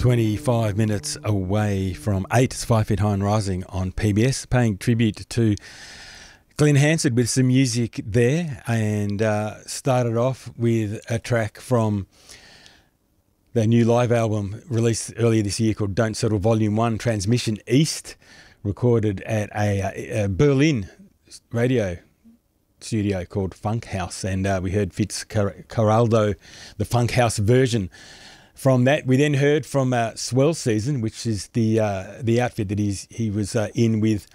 25 minutes away from 8. It's 5 Feet High and Rising on PBS, paying tribute to Glenn Hansard with some music there, and started off with a track from their new live album released earlier this year called Don't Settle Volume 1, Transmission East, recorded at a Berlin radio studio called Funk House, and we heard Fitzcarraldo, the Funk House version. From that, we then heard from Swell Season, which is the outfit that he was in with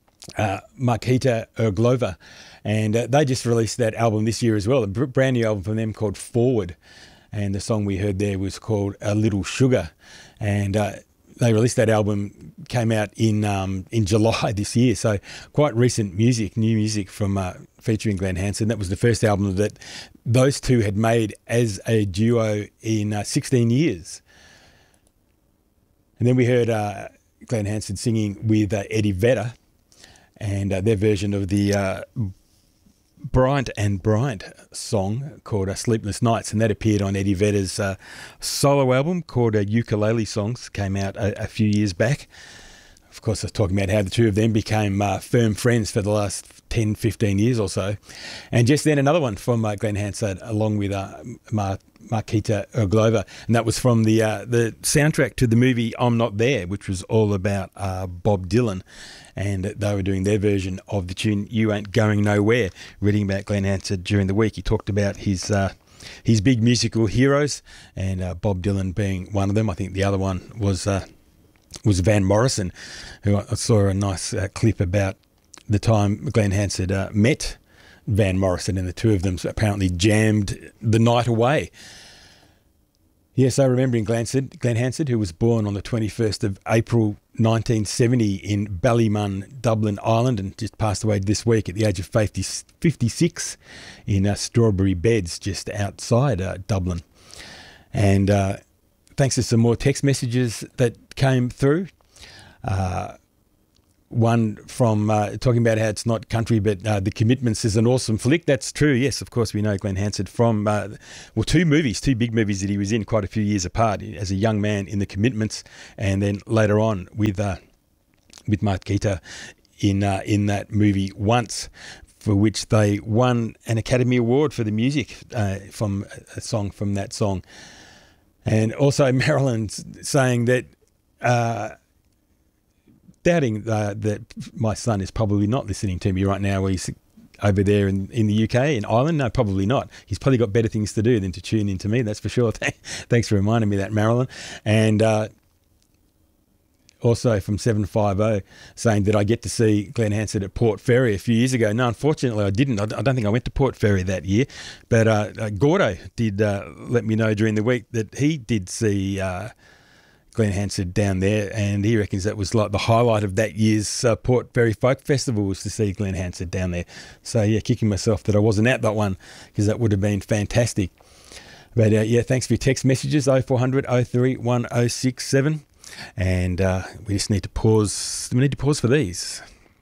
Marketa Erglova, and they just released that album this year as well, a brand new album from them called Forward, and the song we heard there was called A Little Sugar, and they released that album, came out in July this year, so quite recent music, new music from featuring Glenn Hansard. That was the first album that those two had made as a duo in 16 years. And then we heard Glenn Hansard singing with Eddie Vedder, and their version of the Bryant and Bryant song called Sleepless Nights, and that appeared on Eddie Vedder's solo album called Ukulele Songs, came out a few years back. Of course, I was talking about how the two of them became firm friends for the last 10, 15 years or so. And just then another one from Glenn Hansard along with Marketa Erglova, and that was from the soundtrack to the movie I'm Not There, which was all about Bob Dylan, and they were doing their version of the tune You Ain't Going Nowhere. Reading about Glenn Hansard during the week, he talked about his big musical heroes, and Bob Dylan being one of them. I think the other one was Van Morrison, who I saw a nice clip about the time Glenn Hansard met Van Morrison, and the two of them apparently jammed the night away. Yeah, so remembering Glenn Hansard, who was born on the 21st of April 1970 in Ballymun, Dublin, Ireland, and just passed away this week at the age of 56 in Strawberry Beds, just outside Dublin. And thanks to some more text messages that came through. One from talking about how it's not country, but The Commitments is an awesome flick. That's true, yes. Of course, we know Glenn Hansard from, two big movies that he was in quite a few years apart as a young man in The Commitments, and then later on with Marketa in that movie Once, for which they won an Academy Award for the music from a song from that song. And also Marilyn saying that doubting that my son is probably not listening to me right now. He's over there in the UK, in Ireland. No, probably not. He's probably got better things to do than to tune in to me, that's for sure. Thanks for reminding me that, Marilyn. And also from 750 saying that I get to see Glenn Hansard at Port Fairy a few years ago. No, unfortunately I didn't. I don't think I went to Port Fairy that year. But Gordo did let me know during the week that he did see Glenn Hansard down there, and he reckons that was like the highlight of that year's Port Fairy Folk Festival, was to see Glenn Hansard down there. So yeah, kicking myself that I wasn't at that one, because that would have been fantastic. But yeah, thanks for your text messages, 0400 03 1067. And we just need to pause. We need to pause for these.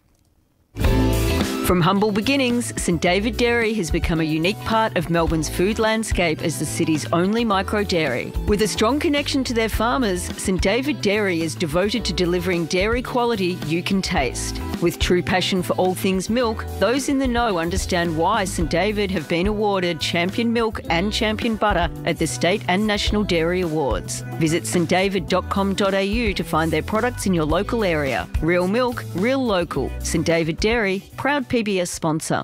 From humble beginnings, St David Dairy has become a unique part of Melbourne's food landscape as the city's only micro dairy. With a strong connection to their farmers, St David Dairy is devoted to delivering dairy quality you can taste. With true passion for all things milk, those in the know understand why St David have been awarded Champion Milk and Champion Butter at the State and National Dairy Awards. Visit stdavid.com.au to find their products in your local area. Real milk, real local. St David Dairy, proud PBS sponsor.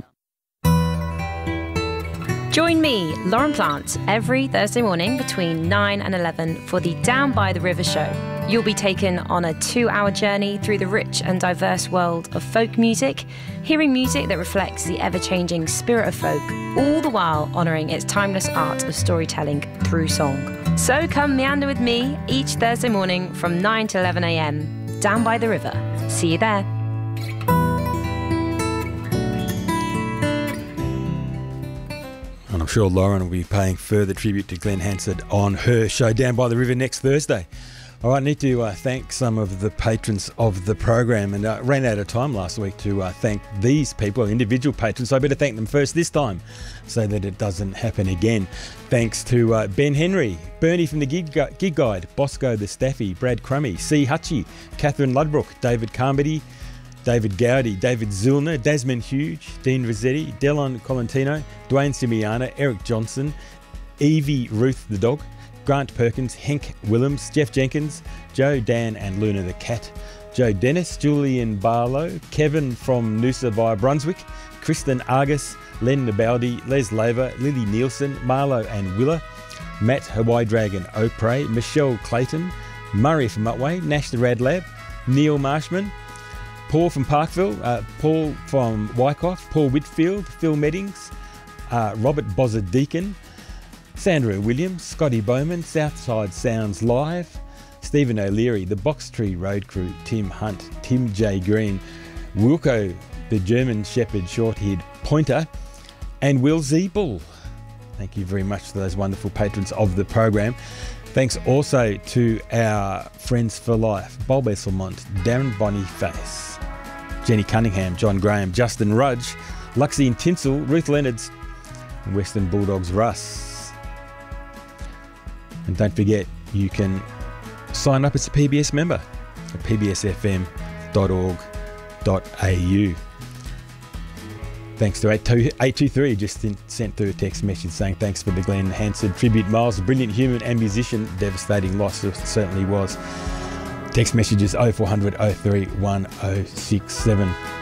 Join me, Lauren Plant, every Thursday morning between 9 and 11 for the Down by the River show. You'll be taken on a 2-hour journey through the rich and diverse world of folk music, hearing music that reflects the ever-changing spirit of folk, all the while honouring its timeless art of storytelling through song. So come meander with me each Thursday morning from 9 to 11 a.m. Down by the River. See you there. And I'm sure Lauren will be paying further tribute to Glenn Hansard on her show Down by the River next Thursday All right, I need to thank some of the patrons of the program, and ran out of time last week to thank these people, individual patrons, so I better thank them first this time so that it doesn't happen again. Thanks to Ben Henry, Bernie from the Gig Guide, Bosco the Staffy, Brad Crummy, C. Hutchie, Catherine Ludbrook, David Carmody, David Gowdy, David Zilner, Desmond Huge, Dean Rossetti, Delon Colantino, Dwayne Simiana, Eric Johnson, Evie Ruth the Dog, Grant Perkins, Henk Willems, Jeff Jenkins, Joe, Dan and Luna the Cat, Joe Dennis, Julian Barlow, Kevin from Noosa via Brunswick, Kristen Argus, Len Nabaldi, Les Laver, Lily Nielsen, Marlo and Willa, Matt Hawaii Dragon O'Prey, Michelle Clayton, Murray from Otway, Nash the Rad Lab, Neil Marshman, Paul from Parkville, Paul from Wyckoff, Paul Whitfield, Phil Meddings, Robert Bozza Deacon, Sandra Williams, Scotty Bowman, Southside Sounds Live, Stephen O'Leary, the Box Tree Road Crew, Tim Hunt, Tim J. Green, Wilco, the German Shepherd Short-Haired Pointer, and Will Zeeble. Thank you very much to those wonderful patrons of the program. Thanks also to our friends for life, Bob Esselmont, Darren Boniface, Jenny Cunningham, John Graham, Justin Rudge, Luxie and Tinsel, Ruth Leonards, and Western Bulldogs Russ. And don't forget, you can sign up as a PBS member at pbsfm.org.au. Thanks to 823, just sent through a text message saying thanks for the Glenn Hanson tribute. Miles, a brilliant human and musician, devastating loss, it certainly was. Text messages 0400 03 1067.